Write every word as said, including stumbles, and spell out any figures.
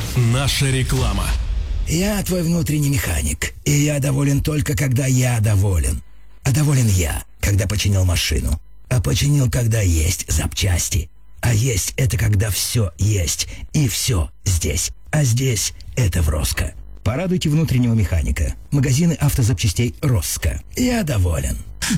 Наша реклама. Я твой внутренний механик, и я доволен только, когда я доволен. А доволен я, когда починил машину. А починил, когда есть запчасти. А есть — это когда все есть, и все здесь. А здесь — это в Роско. Порадуйте внутреннего механика. Магазины автозапчастей Роско. Я доволен.